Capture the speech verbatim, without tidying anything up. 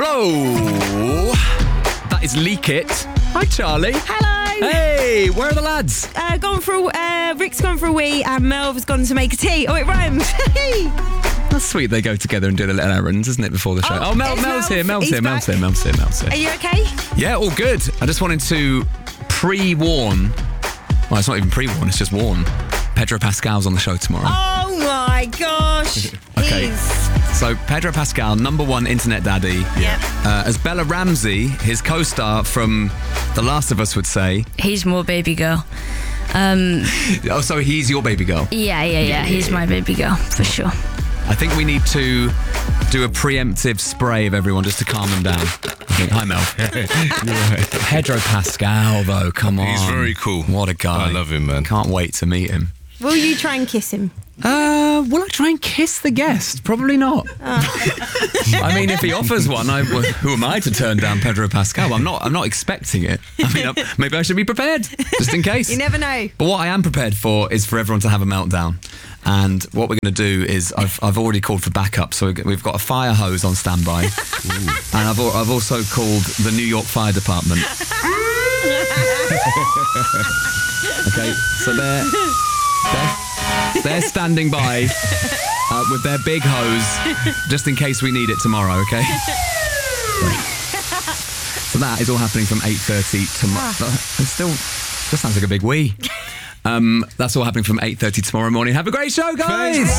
Flo. That is Leak It. Hi, Charlie. Hello. Hey, where are the lads? Uh, gone for a, uh, Rick's gone for a wee and Melv's gone to make a tea. Oh, it rhymes. That's sweet. They go together and do the little errands, isn't it, before the show? Oh, Oh, Mel, it's Mel's Melv. here, Mel's He's here, Mel's back. here, Mel's here, Mel's Are here. you okay? Yeah, all good. I just wanted to pre-warn. Well, it's not even pre-warn, it's just warn. Pedro Pascal's on the show tomorrow. Oh my gosh. Okay. He's... So, Pedro Pascal, number one internet daddy. Yeah. Uh, as Bella Ramsey, his co-star from The Last of Us would say. He's more baby girl. Um, Oh, so he's your baby girl. yeah, yeah, yeah. He's my baby girl, for sure. I think we need to do a preemptive spray of everyone just to calm them down. I think, hi, Mel. Pedro Pascal, though, come on. He's very cool. What a guy. I love him, man. Can't wait to meet him. Will you try and kiss him? Uh, will I try and kiss the guest? Probably not. I mean, if he offers one, I, well, who am I to turn down Pedro Pascal? I'm not. I'm not expecting it. I mean, I, maybe I should be prepared, just in case. You never know. But what I am prepared for is for everyone to have a meltdown. And what we're going to do is I've I've already called for backup, so we've got a fire hose on standby, and I've al- I've also called the New York Fire Department. Okay, so they're they're, they're standing by uh, with their big hose, just in case we need it tomorrow. Okay. So that is all happening from eight thirty tomorrow. It still just sounds like a big we. Um, that's all happening from eight thirty tomorrow morning. Have a great show, guys.